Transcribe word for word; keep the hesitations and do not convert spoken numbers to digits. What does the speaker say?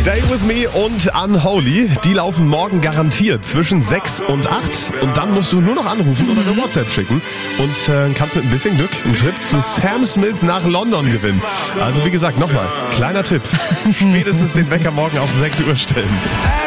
Stay With Me und Unholy, die laufen morgen garantiert zwischen sechs und acht. Und dann musst du nur noch anrufen oder eine WhatsApp schicken und äh, kannst mit ein bisschen Glück einen Trip zu Sam Smith nach London gewinnen. Also wie gesagt, nochmal, kleiner Tipp, spätestens den Wecker morgen auf sechs Uhr stellen.